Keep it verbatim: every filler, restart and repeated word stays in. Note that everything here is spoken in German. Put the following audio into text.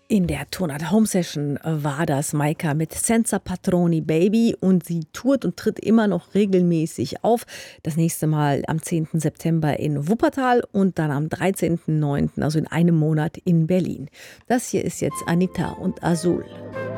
In der Tonart Home Session war das Maika mit Senza Patroni Baby und sie tourt und tritt immer noch regelmäßig auf. Das nächste Mal am zehnten September in Wuppertal und dann am dreizehnten neunten, also in einem Monat in Berlin. Das hier ist jetzt Anita und Azul.